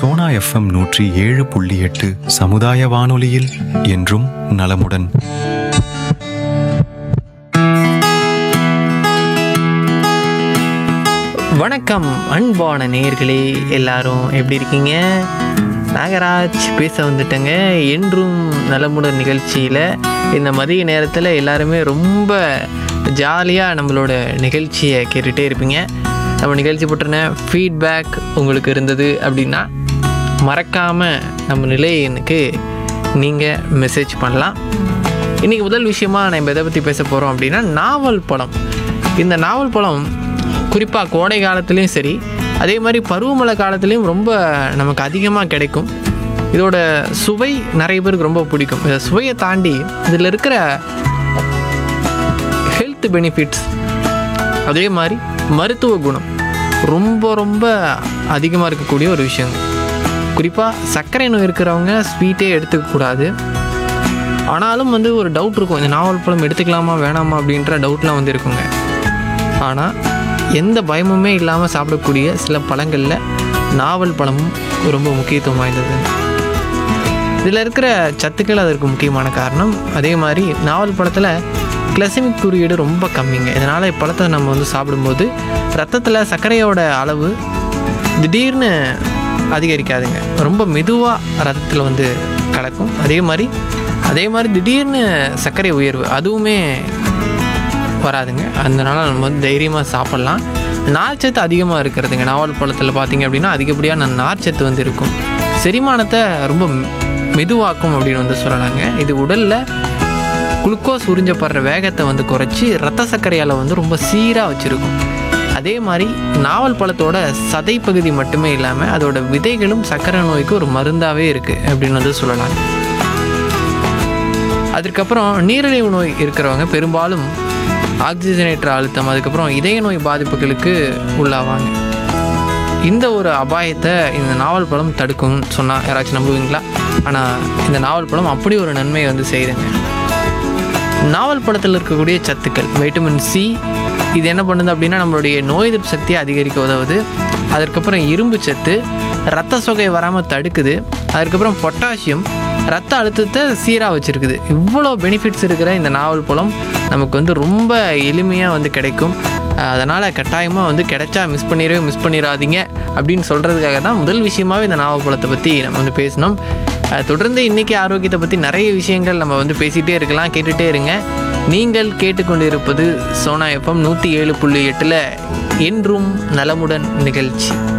Sona FM 107.8 சமுதாய வானொலியில் என்றும் நலமுடன். வணக்கம் அன்பான நேயர்களே, எல்லாரும் எப்படி இருக்கீங்க? நாகராஜ் பேச வந்துட்டேங்க. என்றும் நலமுடன் நிகழ்ச்சியில் இந்த மதிய நேரத்தில் எல்லாருமே ரொம்ப ஜாலியாக நம்மளோட நிகழ்ச்சியை கேட்டுகிட்டே இருப்பீங்க. நம்ம நிகழ்ச்சி போட்டுருன ஃபீட்பேக் உங்களுக்கு இருந்தது அப்படின்னா மறக்காமல் நம்ம நிலையனுக்கு நீங்கள் மெசேஜ் பண்ணலாம். இன்றைக்கி முதல் விஷயமாக நம்ம எதை பற்றி பேச போகிறோம் அப்படின்னா நாவல் பழம். இந்த நாவல் பழம் குறிப்பாக கோடை காலத்துலேயும் சரி, அதே மாதிரி பருவமழை காலத்துலேயும் ரொம்ப நமக்கு அதிகமாக கிடைக்கும். இதோட சுவை நிறைய பேருக்கு ரொம்ப பிடிக்கும். இந்த சுவையை தாண்டி இதில் இருக்கிற ஹெல்த் பெனிஃபிட்ஸ், அதே மாதிரி மருத்துவ குணம் ரொம்ப ரொம்ப அதிகமாக இருக்கக்கூடிய ஒரு விஷயங்க. குறிப்பாக சர்க்கரை நோய் இருக்கிறவங்க ஸ்வீட்டே எடுத்துக்கக்கூடாது. ஆனாலும் ஒரு டவுட் இருக்கும், இந்த நாவல் பழம் எடுத்துக்கலாமா வேணாமா அப்படின்ற டவுட்லாம் இருக்குங்க. ஆனால் எந்த பயமுமே இல்லாமல் சாப்பிடக்கூடிய சில பழங்களில் நாவல் பழமும் ரொம்ப முக்கியத்துவம் வாய்ந்தது. இதில் இருக்கிற சத்துக்கள் அதற்கு முக்கியமான காரணம். அதே மாதிரி நாவல் பழத்தில் கிளைசெமிக் குறியீடு ரொம்ப கம்மிங்க. இதனால் இப்பழத்தை நம்ம சாப்பிடும்போது ரத்தத்தில் சர்க்கரையோட அளவு திடீர்னு அதிகரிக்காதுங்க. ரொம்ப மெதுவாக ரத்தத்தில் கலக்கும். அதே மாதிரி திடீர்னு சர்க்கரை உயர்வு அதுவுமே வராதுங்க. அதனால் நம்ம தைரியமாக சாப்பிட்லாம். நார்ச்சத்து அதிகமாக இருக்கிறதுங்க. நாவல் பழத்தில் பார்த்திங்க அப்படின்னா அதிகப்படியான நார்ச்சத்து இருக்கும். செரிமானத்தை ரொம்ப மெதுவாக்கும் அப்படின்னு சொல்லலாங்க. இது உடலில் குளுக்கோஸ் உறிஞ்சப்படுற வேகத்தை குறைச்சி ரத்த சர்க்கரையால் ரொம்ப சீராக வச்சுருக்கும். அதே மாதிரி நாவல் பழத்தோட சதை பகுதி மட்டுமே இல்லாமல் அதோட விதைகளும் சர்க்கரை நோய்க்கு ஒரு மருந்தாகவே இருக்குது அப்படின்னு சொல்லலாங்க. அதுக்கப்புறம் நீரிழிவு நோய் இருக்கிறவங்க பெரும்பாலும் ஆக்சிஜனேற்ற அழுத்தம், அதுக்கப்புறம் இதய நோய் பாதிப்புகளுக்கு உள்ளாவாங்க. இந்த ஒரு அபாயத்தை இந்த நாவல் பழம் தடுக்கும்னு சொன்னால் யாராச்சும் நம்புவீங்களா? ஆனால் இந்த நாவல் பழம் அப்படி ஒரு நன்மையை செய்யுதுங்க. நாவல் பழத்தில் இருக்கக்கூடிய சத்துக்கள் வைட்டமின் சி, இது என்ன பண்ணுது அப்படின்னா நம்மளுடைய நோய் எதிர்ப்பு சக்தியை அதிகரிக்க உதவுது. அதுக்கப்புறம் இரும்பு சத்து ரத்த சோகை வராமல் தடுக்குது. அதுக்கப்புறம் பொட்டாசியம் ரத்த அழுத்தத்தை சீராக வச்சுருக்குது. இவ்வளோ பெனிஃபிட்ஸ் இருக்கிற இந்த நாவல் பழம் நமக்கு ரொம்ப எளிமையாக கிடைக்கும். அதனால் கட்டாயமாக கிடைச்சா மிஸ் பண்ணிடாதீங்க அப்படின்னு சொல்கிறதுக்காக தான் முதல் விஷயமாகவே இந்த நாவல் பழத்தை பற்றி நம்ம பேசணும். தொடர்ந்து இன்றைக்கி ஆரோக்கியத்தை பற்றி நிறைய விஷயங்கள் நம்ம பேசிகிட்டே இருக்கலாம். கேட்டுகிட்டே இருங்க. நீங்கள் கேட்டுக்கொண்டிருப்பது சோனா எஃப்எம் 107.8 என்றும் நலமுடன் நிகழ்ச்சி.